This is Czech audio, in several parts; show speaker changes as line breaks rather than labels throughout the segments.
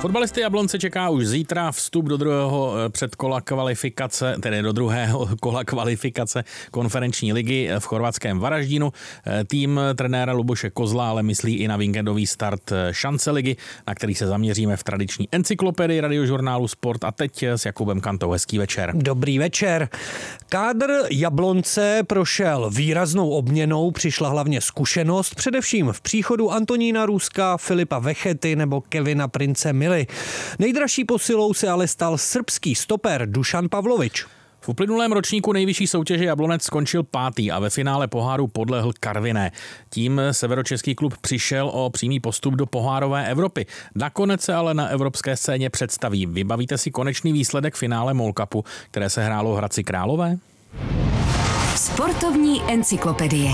Fotbalisty Jablonce čeká už zítra vstup do druhého předkola kvalifikace, tedy do druhého kola kvalifikace konferenční ligy v chorvatském Varaždínu. Tým trenéra Luboše Kozla ale myslí i na víkendový start šance ligy, na který se zaměříme v tradiční encyklopedii radiožurnálu Sport. A teď s Jakubem Kantou. Hezký večer.
Dobrý večer. Kádr Jablonce prošel výraznou obměnou, přišla hlavně zkušenost, především v příchodu Antonína Růzka, Filipa Vechety nebo Kevina Prince Mily. Nejdražší posilou se ale stal srbský stoper Dušan Pavlovič.
V uplynulém ročníku nejvyšší soutěže Jablonec skončil 5. a ve finále poháru podlehl Karviné. Tím severočeský klub přišel o přímý postup do pohárové Evropy. Nakonec se ale na evropské scéně představí. Vybavíte si konečný výsledek finále MOL Cupu, které se hrálo v Hradci Králové?
Sportovní encyklopedie.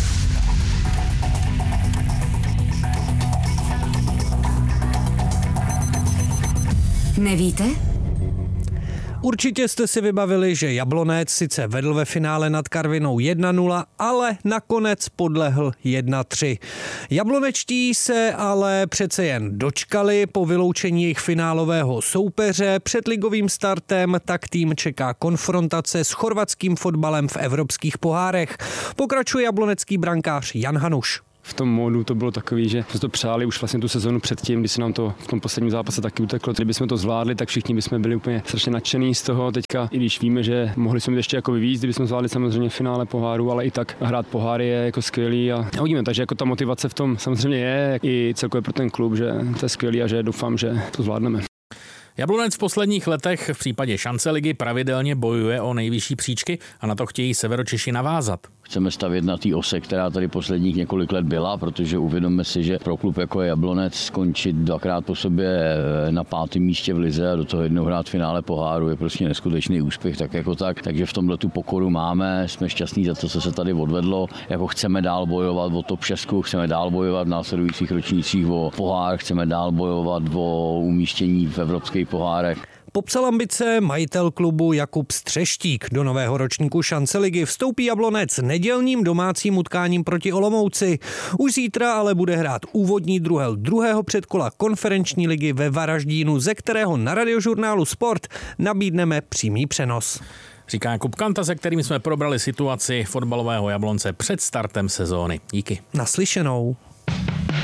Nevíte?
Určitě jste si vybavili, že Jablonec sice vedl ve finále nad Karvinou 1-0, ale nakonec podlehl 1-3. Jablonečtí se ale přece jen dočkali po vyloučení jejich finálového soupeře. Před ligovým startem tak tým čeká konfrontace s chorvatským fotbalem v evropských pohárech. Pokračuje jablonecký brankář Jan Hanuš.
V tom módu to bylo takový, že jsme to přáli už vlastně tu sezonu předtím, když se nám to v tom posledním zápase taky uteklo. Kdybychom to zvládli, tak všichni bychom byli úplně strašně nadšení z toho. Teďka, i když víme, že mohli jsme ještě jako víc, kdybychom zvládli samozřejmě finále poháru, ale i tak hrát poháry je jako skvělý a uvidíme, takže jako ta motivace v tom samozřejmě je i celkově pro ten klub, že to je skvělý a že doufám, že to zvládneme.
Jablonec v posledních letech v případě šance ligy pravidelně bojuje o nejvyšší příčky a na to chtějí Severočeši navázat.
Chceme stavět na té ose, která tady posledních několik let byla, protože uvědomme si, že pro klub jako je Jablonec skončit dvakrát po sobě na 5. místě v lize a do toho jednou hrát finále poháru je prostě neskutečný úspěch, tak jako tak. Takže v tomhle tu pokoru máme, jsme šťastní za to, co se tady odvedlo. Jako chceme dál bojovat o top 6, chceme dál bojovat v následujících ročnících o pohár, chceme dál bojovat o umístění v evropských pohárech.
Popsal ambice majitel klubu Jakub Střeštík. Do nového ročníku šance ligy vstoupí Jablonec nedělním domácím utkáním proti Olomouci. Už zítra ale bude hrát úvodní druhel druhého předkola konferenční ligy ve Varaždínu, ze kterého na radiožurnálu Sport nabídneme přímý přenos.
Říká Jakub Kanta, se kterým jsme probrali situaci fotbalového Jablonce před startem sezóny. Díky.
Naslyšenou.